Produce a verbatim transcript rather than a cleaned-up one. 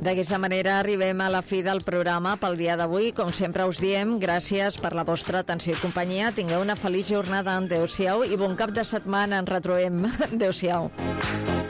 D'aquesta manera arribem a la fi del programa pel dia d'avui. Com sempre us diem, gràcies per la vostra atenció i companyia. Tingueu una feliç jornada. Adéu-siau i bon cap de setmana. Ens retrobem. Adéu-siau.